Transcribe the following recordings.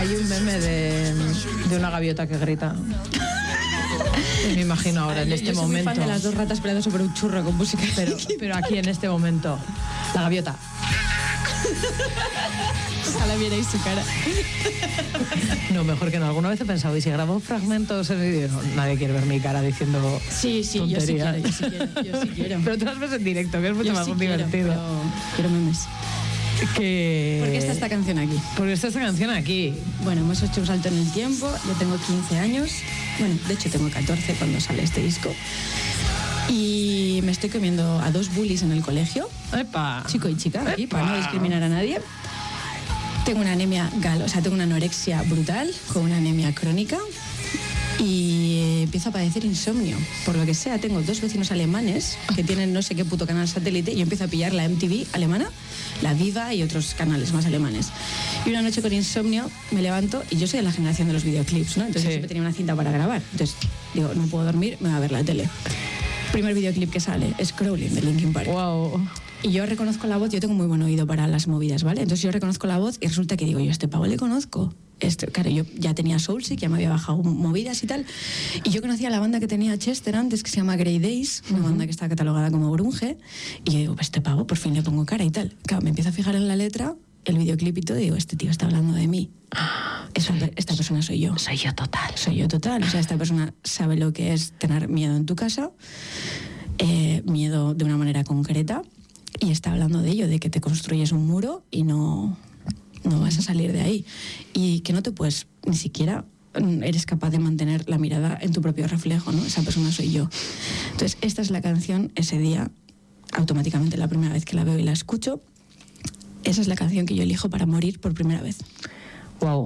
Hay un meme de una gaviota que grita. Me imagino ahora, en este yo soy momento. Muy fan de las dos ratas peleando sobre un churro con música. Pero aquí en este momento, la gaviota. Ojalá vierais su cara. No, mejor que no. Alguna vez he pensado, ¿y si grabo fragmentos en vídeo? No, nadie quiere ver mi cara diciendo Sí, tonterías. yo sí quiero. Pero tú las ves en directo, que es mucho Yo más sí divertido. Quiero memes. ¿Por qué está esta canción aquí? Porque está esta canción aquí. Bueno, hemos hecho un salto en el tiempo. Yo tengo 15 años. Bueno, de hecho tengo 14 cuando sale este disco. Y me estoy comiendo a 2 bullies en el colegio. ¡Epa! Chico y chica, aquí, ¡Epa! para no discriminar a nadie. Tengo una anemia tengo una anorexia brutal, con una anemia crónica. Y empiezo a padecer insomnio. Por lo que sea, tengo 2 vecinos alemanes que tienen no sé qué puto canal satélite y yo empiezo a pillar la MTV alemana, la Viva y otros canales más alemanes. Y una noche con insomnio me levanto y yo soy de la generación de los videoclips, ¿no? Entonces yo siempre tenía una cinta para grabar. Entonces digo, no puedo dormir, me voy a ver la tele. Primer videoclip que sale es Crawling de Linkin Park. Wow. Y yo reconozco la voz, yo tengo muy buen oído para las movidas, ¿vale? Entonces yo reconozco la voz y resulta que digo, yo a este pavo le conozco. Claro, yo ya tenía Soulseek, ya me había bajado movidas y tal. Y yo conocía la banda que tenía Chester antes, que se llama Grey Days, una banda que está catalogada como grunge. Y yo digo, pues este pavo, por fin le pongo cara y tal. Claro, me empiezo a fijar en la letra, el videoclip y todo, y digo, este tío está hablando de mí. Esta persona soy yo. Soy yo total. Soy yo total. O sea, esta persona sabe lo que es tener miedo en tu casa, miedo de una manera concreta, y está hablando de ello, de que te construyes un muro y no vas a salir de ahí. Y que no te puedes, ni siquiera eres capaz de mantener la mirada en tu propio reflejo, ¿no? Esa persona soy yo. Entonces, esta es la canción, ese día, automáticamente, la primera vez que la veo y la escucho, esa es la canción que yo elijo para morir por primera vez. Wow.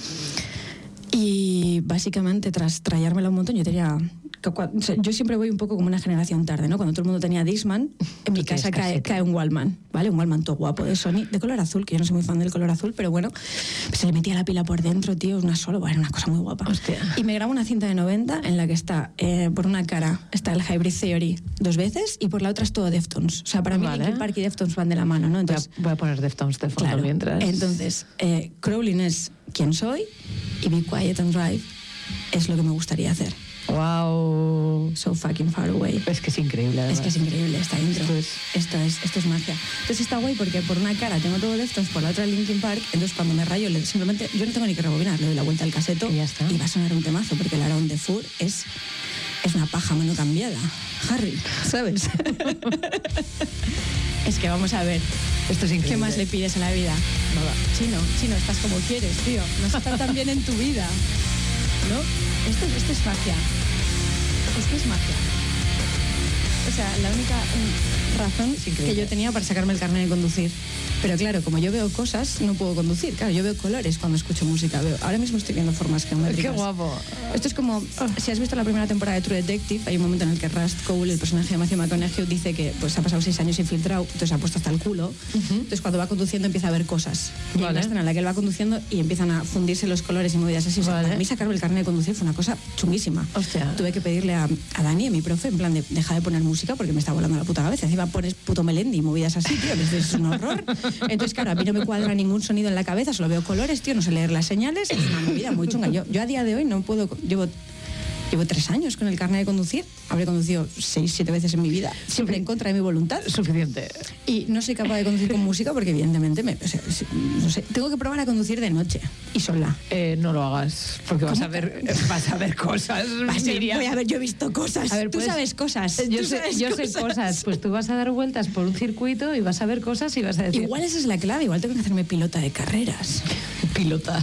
Y básicamente, tras trayármela un montón, yo siempre voy un poco como una generación tarde, ¿no? Cuando todo el mundo tenía Discman, en mi casa cae un Wallman, ¿vale? Un Wallman todo guapo de Sony, de color azul, que yo no soy muy fan del color azul, pero bueno, pues se le metía la pila por dentro, tío, era una cosa muy guapa. Hostia. Y me grabo una cinta de 90 en la que está, por una cara, está el Hybrid Theory 2 veces y por la otra es todo Deftones. O sea, para mí Linkin Park y Deftones van de la mano, ¿no? Entonces, voy a poner Deftones de fondo mientras. Entonces, Crawling es quién soy y Be Quiet and Drive es lo que me gustaría hacer. Wow. So fucking far away. Es que es increíble, además. Es que es increíble esta intro. Esto es magia. Entonces está guay porque por una cara tengo todo Deftones, por la otra Linkin Park. Entonces cuando me rayo, simplemente yo no tengo ni que rebobinar, le doy la vuelta al caseto y ya está. Y va a sonar un temazo porque el Around the Fur es una paja mano cambiada. Harry, ¿sabes? Es que vamos a ver. Esto es increíble. ¿Qué más le pides a la vida? Nada. Chino, estás como quieres, tío. No estás tan bien en tu vida, ¿no? Esto es magia. Es que es magia. O sea, la única razón que yo tenía para sacarme el carnet de conducir. Pero claro, como yo veo cosas, no puedo conducir. Claro, yo veo colores cuando escucho música. Ahora mismo estoy viendo formas geométricas. ¡Qué guapo! Esto es como, si has visto la primera temporada de True Detective, hay un momento en el que Rust Cole, el personaje de Matthew McConaughey, dice que pues ha pasado 6 años infiltrado, entonces ha puesto hasta el culo. Entonces cuando va conduciendo empieza a ver cosas. Y hay una escena en la que él va conduciendo y empiezan a fundirse los colores y movidas así. O sea, para mí sacarme el carnet de conducir fue una cosa chunguísima. Hostia. Tuve que pedirle a Dani, a mi profe, en plan de deja de poner música porque me está volando la puta cabeza. Encima pones puto Melendi y movidas así, tío, que es un horror. Entonces, claro, a mí no me cuadra ningún sonido en la cabeza, solo veo colores, tío, no sé leer las señales, es una movida muy chunga. Yo a día de hoy no puedo, llevo 3 años con el carnet de conducir, habré conducido 6-7 veces en mi vida, siempre en contra de mi voluntad. Suficiente. Y no soy capaz de conducir con música porque evidentemente, no sé, tengo que probar a conducir de noche y sola. No lo hagas, porque vas a ver cosas. Voy a ver, yo he visto cosas. A ver, tú sabes cosas. Yo sé cosas. Pues tú vas a dar vueltas por un circuito y vas a ver cosas y vas a decir... Igual esa es la clave, igual tengo que hacerme pilota de carreras. Pilota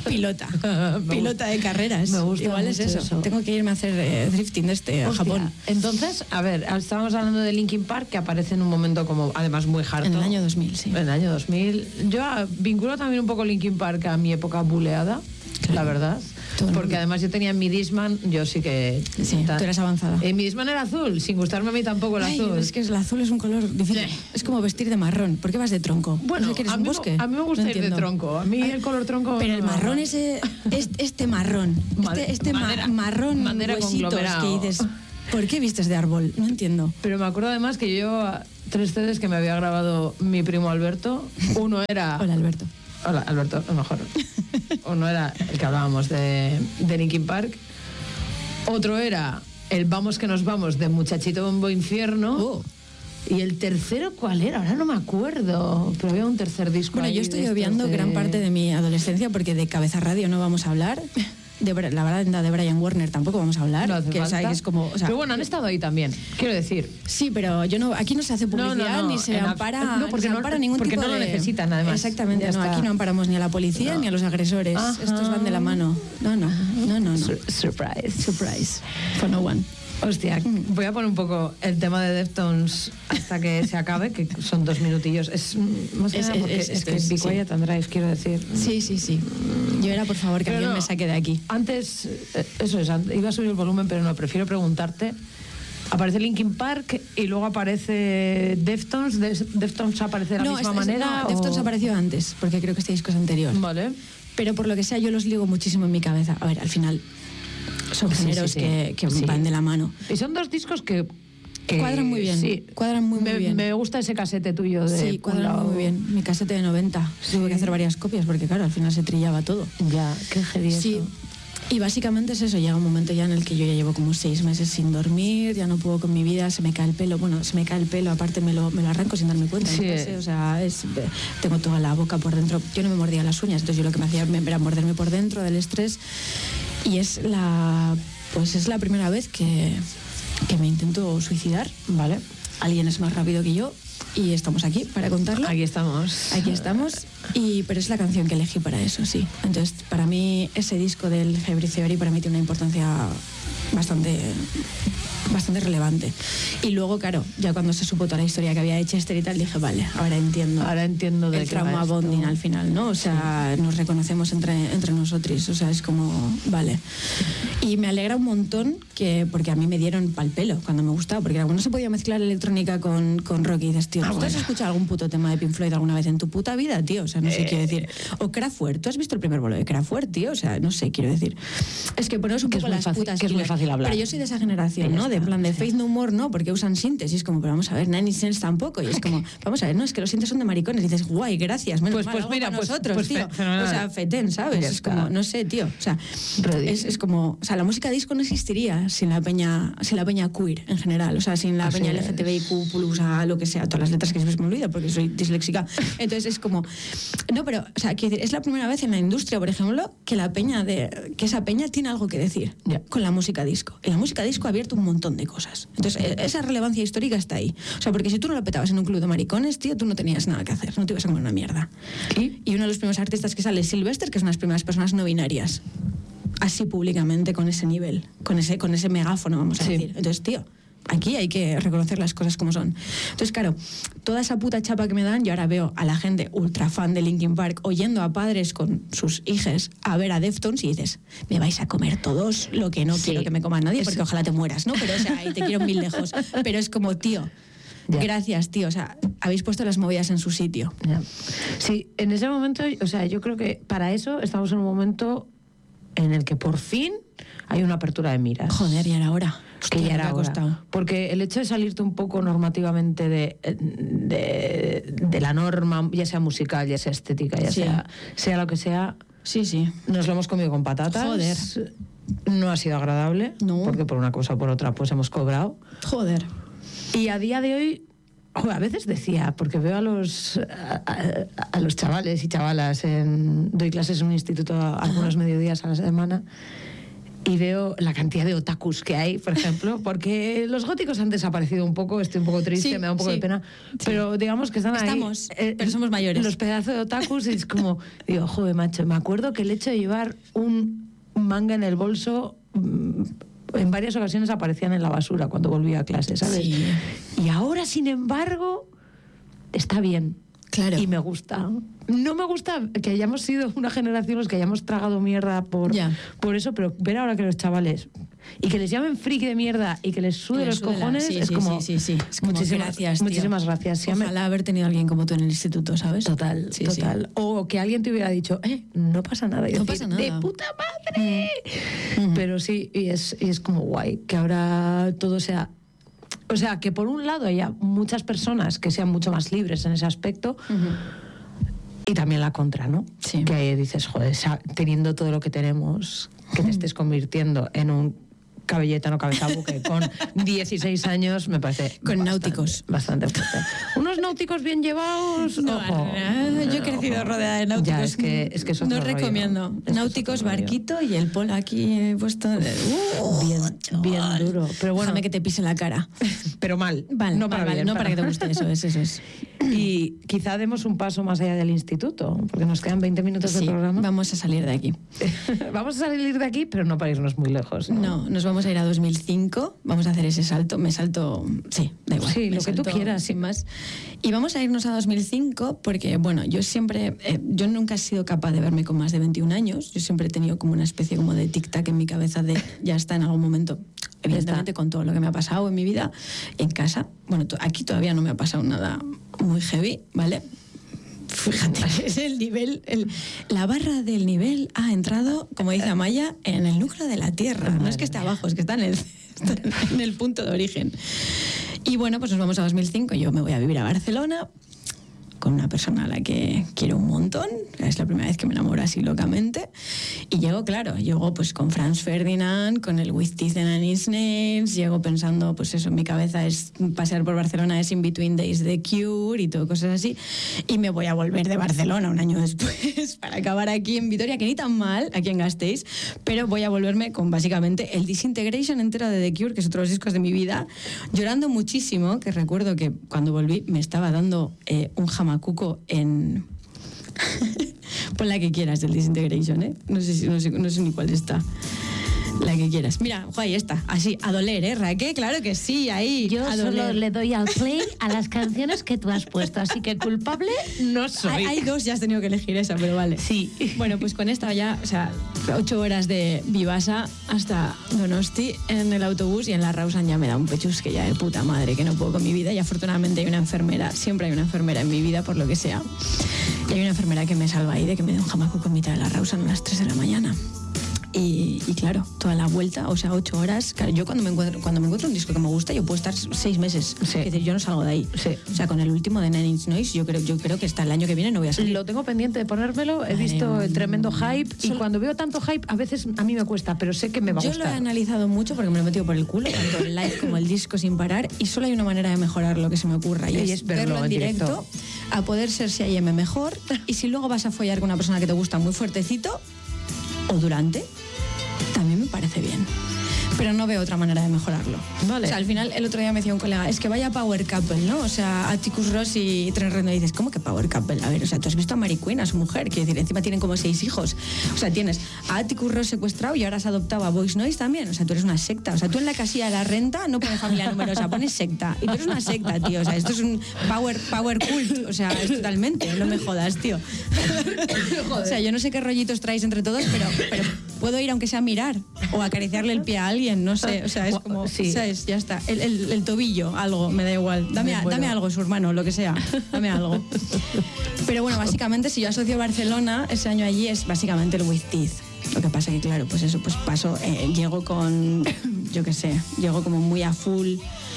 de carreras. Me gusta igual mucho es eso. Tengo que irme a hacer drifting a Japón. Entonces, a ver, estábamos hablando de Linkin Park, que aparece en un momento como, además, muy harto. En el año 2000, sí. En el año 2000. Yo vinculo también un poco Linkin Park a mi época buleada, claro, la verdad. Porque además yo tenía mi Discman, yo sí que... Sí, tú eras avanzada. Mi Discman era azul, sin gustarme a mí tampoco el azul. Es que el azul es un color difícil. Es como vestir de marrón. ¿Por qué vas de tronco? Bueno, ¿No sé que eres un bosque? A mí me gusta ir de tronco. A mí el color tronco... Pero el marrón este marrón. Marrón madera huesitos que dices... ¿Por qué vistes de árbol? No entiendo. Pero me acuerdo además que yo 3 CDs que me había grabado mi primo Alberto. Uno era... Hola, Alberto. Hola, Alberto, a lo mejor. Uno era el que hablábamos de Linkin Park. Otro era el Vamos que nos vamos de Muchachito Bombo Infierno. Y el tercero, ¿cuál era? Ahora no me acuerdo. Pero había un tercer disco. Bueno, yo estoy obviando gran parte de mi adolescencia porque de Cabeza Radio no vamos a hablar. La banda de Brian Warner tampoco vamos a hablar. No hace falta. O sea, que es como, o sea, pero bueno, han estado ahí también, quiero decir. Sí, pero yo no, aquí no se hace publicidad ni se ampara, porque ni se ampara ningún porque tipo no lo de... necesitan, además. Exactamente, no, aquí no amparamos ni a la policía ni a los agresores. Ajá. Estos van de la mano. No. Surprise. For no one. Hostia, voy a poner un poco el tema de Deftones hasta que se acabe, que son 2 minutillos. Es más que nada porque es que Be Quiet and Drive, quiero decir. Sí. Yo era, por favor, que pero alguien no, me saque de aquí. Antes, eso es, iba a subir el volumen, pero no, prefiero preguntarte. Aparece Linkin Park y luego aparece Deftones. ¿Deftones aparece de la misma manera? No, Deftones apareció antes, porque creo que este disco es anterior. Vale. Pero por lo que sea, yo los ligo muchísimo en mi cabeza. A ver, al final son géneros que van de la mano. Y son 2 discos que cuadran muy bien. Sí. Cuadran muy bien. Me gusta ese casete tuyo. Sí, cuadran muy bien. Mi casete de 90. Sí. Tuve que hacer varias copias porque, claro, al final se trillaba todo. Ya, qué heavy sí. eso. Y básicamente es eso, llega un momento ya en el que yo ya llevo como 6 meses sin dormir, ya no puedo con mi vida, se me cae el pelo, aparte me lo arranco sin darme cuenta. Sí. O sea, tengo toda la boca por dentro, yo no me mordía las uñas, entonces yo lo que me hacía era morderme por dentro del estrés y es la primera vez que me intento suicidar, ¿vale? Alguien es más rápido que yo y estamos aquí para contarlo. Aquí estamos. Pero es la canción que elegí para eso, sí. Entonces, para mí, ese disco del Hybrid Theory para mí tiene una importancia bastante relevante. Y luego, claro, ya cuando se supo toda la historia que había de Chester y tal, dije, vale, ahora entiendo de el trauma bonding al final, ¿no? O sea, nos reconocemos entre nosotros, o sea, es como, vale. Y me alegra un montón porque a mí me dieron pal pelo cuando me gustaba, porque no se podía mezclar electrónica con rock y dices, tío, ¿tú has escuchado algún puto tema de Pink Floyd alguna vez en tu puta vida, tío? O sea, no sé, quiero decir. O Kraftwerk, ¿tú has visto el primer bolo de Kraftwerk, tío? O sea, no sé, quiero decir. Es que ponemos un poco las putas. Que es muy fácil hablar. Pero yo soy de esa generación, ¿no? De en plan de Faith No More, ¿no? Porque usan sintes y es como, pero vamos a ver, Nine Inch Nails tampoco. Y es como, vamos a ver, no, es que los sintes son de maricones. Y dices, guay, gracias. Menos mal, mira, nosotros, tío. O sea, fetén, ¿sabes? Es como, no sé, tío. O sea, es como, o sea, la música disco no existiría sin la peña queer en general. O sea, sin la peña LGTBIQ+, lo que sea, todas las letras que siempre me olvido porque soy disléxica. Entonces es como, no, pero, o sea, quiero decir, es la primera vez en la industria, por ejemplo, que esa peña tiene algo que decir con la música disco. Y la música disco ha abierto un montón de cosas. Entonces, esa relevancia histórica está ahí. O sea, porque si tú no lo petabas en un club de maricones, tío, tú no tenías nada que hacer, no te ibas a comer una mierda. Y uno de los primeros artistas que sale es Sylvester, que es una de las primeras personas no binarias. Así públicamente, con ese nivel, con ese megáfono, vamos a decir. Entonces, tío, aquí hay que reconocer las cosas como son. Entonces, claro, toda esa puta chapa que me dan, yo ahora veo a la gente ultra fan de Linkin Park oyendo a padres con sus hijas a ver a Deftones y dices, me vais a comer todos lo que no quiero que me coma nadie, porque ojalá te mueras, ¿no? Pero, o sea, ahí te quiero mil lejos. Pero es como, tío, gracias, tío. O sea, habéis puesto las movidas en su sitio. Sí, en ese momento, o sea, yo creo que para eso estamos en un momento en el que por fin hay una apertura de miras. Joder, ya era hora. Que ya era hora. Porque el hecho de salirte un poco normativamente de la norma, ya sea musical, ya sea estética, ya sea lo que sea, nos lo hemos comido con patatas. Joder. No ha sido agradable, porque por una cosa o por otra pues hemos cobrado. Joder. Y a día de hoy, a veces decía, porque veo a los chavales y chavalas, doy clases en un instituto algunos mediodías a la semana, y veo la cantidad de otakus que hay, por ejemplo, porque los góticos han desaparecido un poco, estoy un poco triste, me da un poco de pena, pero digamos que estamos ahí. Pero somos mayores. Los pedazos de otakus, y es como, digo, joder, macho, me acuerdo que el hecho de llevar un manga en el bolso en varias ocasiones aparecían en la basura cuando volvía a clase, ¿sabes? Sí. Y ahora, sin embargo, está bien. Claro. Y me gusta. No me gusta que hayamos sido una generación los que hayamos tragado mierda por eso, pero ver ahora que los chavales y que les llamen friki de mierda y que les sude los cojones es como... Sí. Es como muchísimas gracias. Sí, ojalá haber tenido a alguien como tú en el instituto, ¿sabes? Total. O que alguien te hubiera dicho, no pasa nada. Y no decir, pasa nada. ¡de puta madre! Pero sí, y es como guay que ahora todo sea... O sea, que por un lado haya muchas personas que sean mucho más libres en ese aspecto, Y también la contra, ¿no? Sí. Que dices, joder, teniendo todo lo que tenemos, que te estés convirtiendo en un cabelletano cabezabuque con 16 años, me parece con bastante, náuticos. Bastante fuerte. Unos náuticos bien llevados, No, ojo. Yo he crecido rodeada de náuticos. Ya, es que es otro no rollo. recomiendo. Es Náuticos, otro rollo. barquito y el polo aquí puesto. Bien duro. Pero bueno, Déjame que te pise la cara. pero mal. Vale, no para vale, bien, no para que te guste, eso es. Y quizá demos un paso más allá del instituto, porque nos quedan 20 minutos de Sí, programa. vamos a salir de aquí. Vamos a salir de aquí, pero no para irnos muy lejos. No, nos vamos a ir a 2005, vamos a hacer ese salto, sí, da igual. Sí, me lo que tú salto quieras. sin más. Y vamos a irnos a 2005 porque, bueno, yo nunca he sido capaz de verme con más de 21 años, yo siempre he tenido como una especie como de tic-tac en mi cabeza de ya está en algún momento, evidentemente con todo lo que me ha pasado en mi vida, en casa, bueno, aquí todavía no me ha pasado nada muy heavy, ¿vale? Fíjate, es el nivel, la barra del nivel ha entrado, como dice Amaya, en el núcleo de la Tierra. No es que esté abajo, es que está en el punto de origen. Y bueno, pues nos vamos a 2005. Yo me voy a vivir a Barcelona con una persona a la que quiero un montón. Es la primera vez que me enamoro así locamente. Y llego pues con Franz Ferdinand, con el With Teeth and His Nails. Llego pensando, pues eso, en mi cabeza es pasear por Barcelona, es In Between Days de Cure y todo, cosas así. Y me voy a volver de Barcelona un año después para acabar aquí en Vitoria, que ni tan mal, aquí en Gasteiz, pero voy a volverme con básicamente el Disintegration entero de The Cure, que es otro de los discos de mi vida, llorando muchísimo, que recuerdo que cuando volví me estaba dando un jamacuco en... Pon la que quieras del Disintegration, ¿eh? No sé ni cuál está. La que quieras. Mira, ahí está, así, a doler, ¿eh, Raquel? Claro que sí, ahí. Yo a solo doler. le doy al play a las canciones que tú has puesto, así que culpable no soy. Hay dos, ya has tenido que elegir esa, pero vale. Sí. Bueno, pues con esta ya, o sea, 8 horas de Vivasa hasta Donosti en el autobús, y en la Rawson ya me da un pechusque ya de puta madre, que no puedo con mi vida, y afortunadamente hay una enfermera, siempre hay una enfermera en mi vida, por lo que sea. Y hay una enfermera que me salva ahí de que me dé un jamacuco en mitad de la Rawson a las 3 de la mañana. Y claro, toda la vuelta, o sea, 8 horas. Claro, yo cuando me encuentro un disco que me gusta, yo puedo estar 6 meses. Sí. Es decir, yo no salgo de ahí. Sí. O sea, con el último de Nine Inch Nails, yo creo que hasta el año que viene no voy a salir. Lo tengo pendiente de ponérmelo, he visto el tremendo hype, y cuando veo tanto hype, a veces a mí me cuesta, pero sé que me va a Yo gustar. lo he analizado mucho porque me lo he metido por el culo, tanto el live como el disco sin parar, y solo hay una manera de mejorar lo que se me ocurra, y es verlo en directo, a poder ser si hay M mejor, y si luego vas a follar con una persona que te gusta muy fuertecito, o durante, también me parece bien. Pero no veo otra manera de mejorarlo. Vale. O sea, al final, el otro día me decía un colega, es que vaya Power Couple, ¿no? O sea, Atticus Ross y Trent Reznor, y dices, ¿cómo que Power Couple? A ver, o sea, tú has visto a Mary Queen, a su mujer, quiero decir, encima tienen como 6 hijos. O sea, tienes a Atticus Ross secuestrado y ahora has adoptado a Voice Noise también. O sea, tú eres una secta. O sea, tú en la casilla de la renta no pones familia numerosa, pones secta. Y tú eres una secta, tío. O sea, esto es un power cult. O sea, es totalmente, no me jodas, tío. O sea, yo no sé qué rollitos traéis entre todos, pero puedo ir aunque sea a mirar o acariciarle el pie a alguien, no sé. O sea, es como, Sí. ¿sabes? Ya está. El tobillo, algo, me da igual. Dame algo, su hermano, lo que sea. Dame algo. Pero bueno, básicamente, si yo asocio Barcelona, ese año allí es básicamente el With Teeth. Lo que pasa que, claro, pues eso, pues paso, llego con, yo qué sé, llego como muy a full,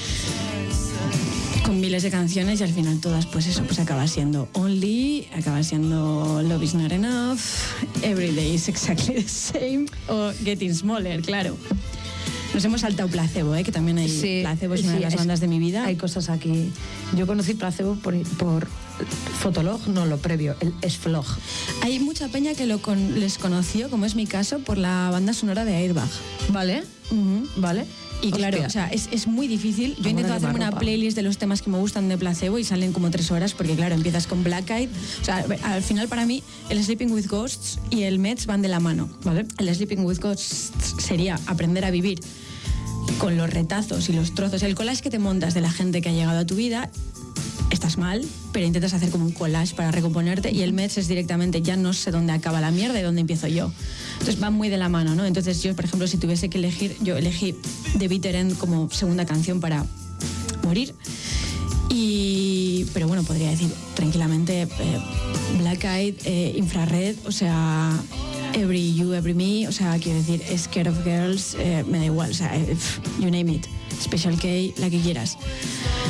con miles de canciones, y al final todas, pues eso, pues acaba siendo Only, acaba siendo Love Is Not Enough, Every Day Is Exactly the Same, o Getting Smaller, claro. Nos hemos saltado Placebo, que también hay. Sí, Placebo es una de las bandas de mi vida. Hay cosas aquí. Yo conocí Placebo por Fotolog, no lo previo, el Esflog. Hay mucha peña que les conoció, como es mi caso, por la banda sonora de Airbag. ¿Vale? ¿Vale? Y claro, Hostia. o sea, es muy difícil. Yo Ahora intento de hacerme una Marropa. playlist de los temas que me gustan de Placebo y salen como 3 horas, porque claro, empiezas con Black Eyed. O sea, al final para mí el Sleeping with Ghosts y el Mets van de la mano. ¿Vale? El Sleeping with Ghosts sería aprender a vivir con los retazos y los trozos, el collage que te montas de la gente que ha llegado a tu vida. Estás mal, pero intentas hacer como un collage para recomponerte, y el Mets es directamente, ya no sé dónde acaba la mierda y dónde empiezo yo. Entonces van muy de la mano, ¿no? Entonces yo, por ejemplo, si tuviese que elegir, yo elegí The Bitter End como segunda canción para morir. Pero bueno, podría decir tranquilamente Black Eyed, Infrared, o sea, Every You, Every Me, o sea, quiero decir, Scared of Girls, me da igual, o sea, you name it, Special K, la que quieras.